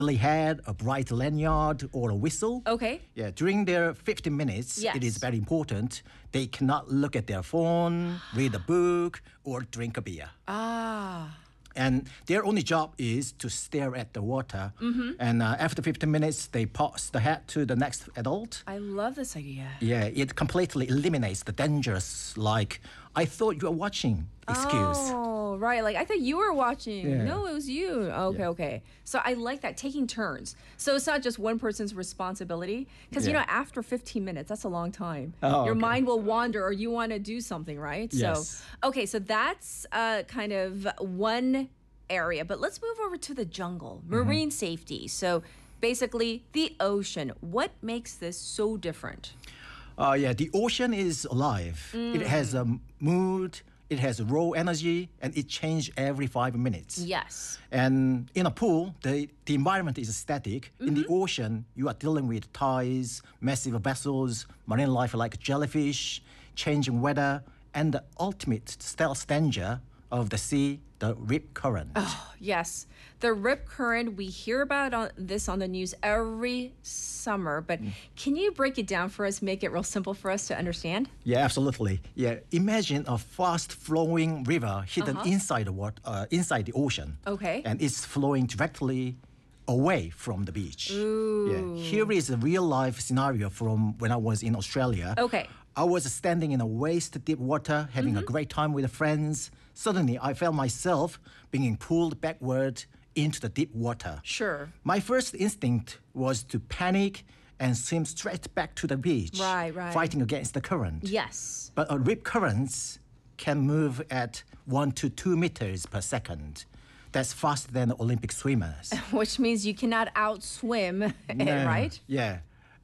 head, a bright lanyard, or a whistle. Okay. Yeah, during their 15 minutes, it is Yes. very important. They cannot look at their phone, read a book, or drink a beer. Ah. And their only job is to stare at the water. Mm-hmm. And after 15 minutes, they pass the hat to the next adult. I love this idea. Yeah, it completely eliminates the dangers like, I thought you were watching excuse. Oh, right. Like I thought you were watching. Yeah. No, it was you. Okay, Yeah. okay. So I like that, taking turns. So it's not just one person's responsibility. Because, Yeah. after 15 minutes, that's a long time. Oh, Your okay. mind will wander or you want to do something, right? Yes. So, okay, so that's kind of one area. But let's move over to the jungle, marine safety. So basically, the ocean. What makes this so different? Yeah, the ocean is alive. It has a mood, it has raw energy, and it changes every 5 minutes. Yes. And in a pool, the environment is static. In the ocean, you are dealing with tides, massive vessels, marine life like jellyfish, changing weather, and the ultimate stealth danger of the sea, the rip current. Yes, the rip current, we hear about this on the news every summer, but can you break it down for us, make it real simple for us to understand? Yeah, absolutely. Yeah, imagine a fast-flowing river hidden inside inside the ocean. Okay. And it's flowing directly away from the beach. Yeah, here is a real-life scenario from when I was in Australia. Okay. I was standing in a waist-deep water, having a great time with friends. Suddenly, I felt myself being pulled backward into the deep water. Sure. My first instinct was to panic and swim straight back to the beach, Right, right. fighting against the current. Yes. But rip currents can move at 1 to 2 meters per second. That's faster than Olympic swimmers. Which means you cannot outswim it, Yeah, right? Yeah.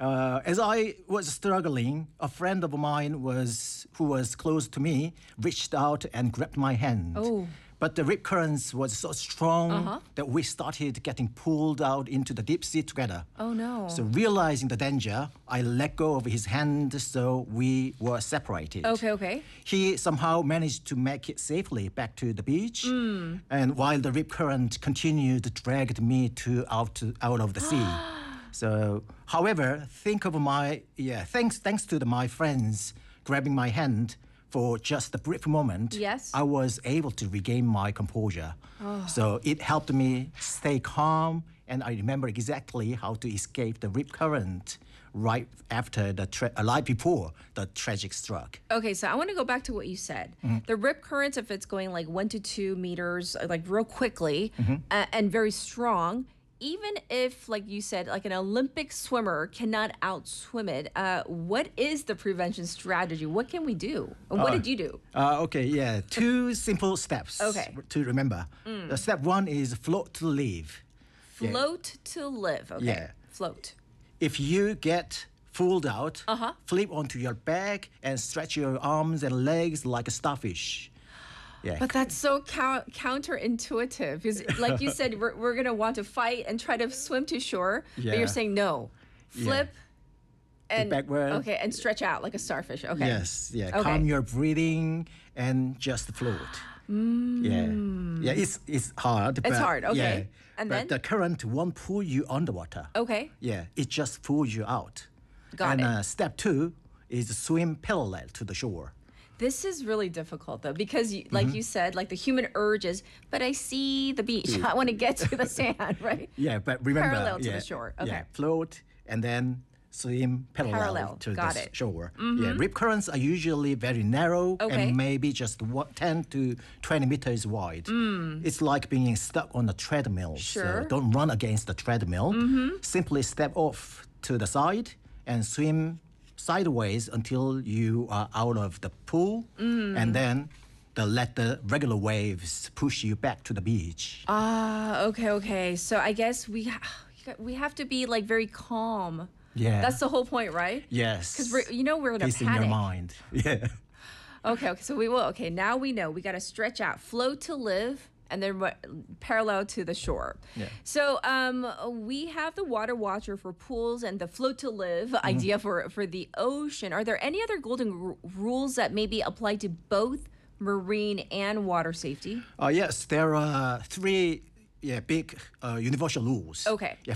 As I was struggling, a friend of mine who was close to me reached out and grabbed my hand. Oh. But the rip currents was so strong that we started getting pulled out into the deep sea together. Oh, no. So realizing the danger, I let go of his hand, so we were separated. Okay. He somehow managed to make it safely back to the beach, and while the rip current continued, dragged me out of the sea. So, however, thanks to my friends grabbing my hand for just a brief moment. Yes. I was able to regain my composure. So it helped me stay calm, and I remember exactly how to escape the rip current right before the tragic struck. Okay, so I want to go back to what you said. The rip currents, if it's going like 1 to 2 meters, like real quickly and very strong, even if, like you said, like an Olympic swimmer cannot outswim it, what is the prevention strategy? What can we do? And what did you do? Two simple steps to remember. Step one is float to live. Float to live. Okay. Yeah. Float. If you get pulled out, flip onto your back and stretch your arms and legs like a starfish. Yeah. But that's so counterintuitive because, like you said, we're going to want to fight and try to swim to shore. But Yeah. you're saying no. Flip and backward. Okay, and stretch out like a starfish. Okay. Yes, yeah. Okay. Calm your breathing and just float. Yeah, it's hard. It's hard, okay. Yeah, And but then? the current won't pull you underwater. Okay. Yeah, it just pulls you out. Got and it. Step two is swim parallel to the shore. This is really difficult though because, like you said, like the human urge is, but I see the beach. I want to get to the sand, right? Yeah, but remember, Parallel to the shore. Okay. Yeah, float and then swim parallel to Got the it. shore. Yeah, rip currents are usually very narrow Okay. and maybe just 10 to 20 meters wide. It's like being stuck on a treadmill. Sure. So don't run against the treadmill. Simply step off to the side and swim sideways until you are out of the pool, and then let the regular waves push you back to the beach. Okay. So I guess we have to be like very calm. Yeah. That's the whole point, right? Yes. Because we're in a Peace in panic. your mind. Yeah. Okay. So we will. Okay. Now we know we got to stretch out, float to live, and then parallel to the shore. Yeah. So we have the water watcher for pools and the float to live idea for the ocean. Are there any other golden rules that maybe apply to both marine and water safety? Yes, there are three big universal rules. Okay. Yeah,